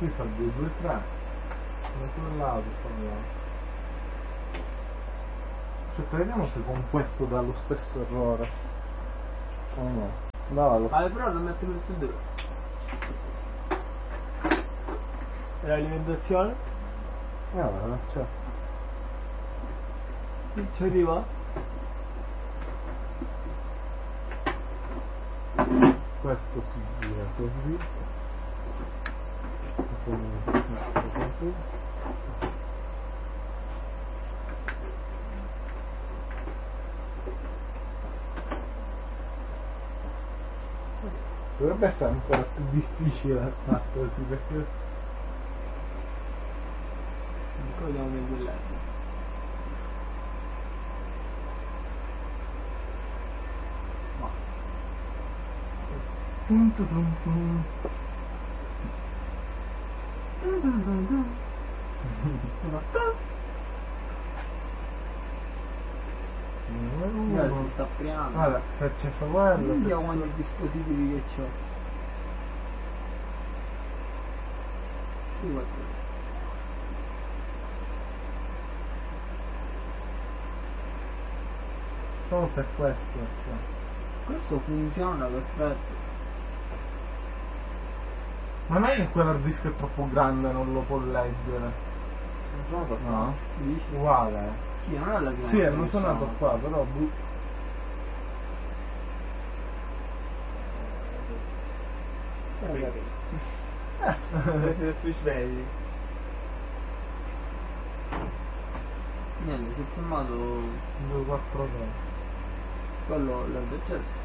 qui fa 2, 2, 3. Da quel lato fa. Aspetta, vediamo se con questo dà lo stesso errore. O no? Dava lo Hai provato a mettere questo dove? E l'alimentazione? non c'è. Qui ci arriva? Questo si gira così. E poi questo così. Dovrebbe essere ancora più difficile fatto così perché Vogliamo vedere. Si sta apriando. Guarda, se è acceso quello, Vediamo quanti dispositivi che c'ho. Qui guarda. solo per questo. Questo funziona perfetto. Ma non è che quell'hard disk è troppo grande, non lo può leggere. Non sono troppo. No? Dici? Uguale. Sì, non è la prima Sì, volta non che sono andato sono. qua, però Siete più svegli. Niente, si è filmato 2, 4, 3. quello l'ho accesso.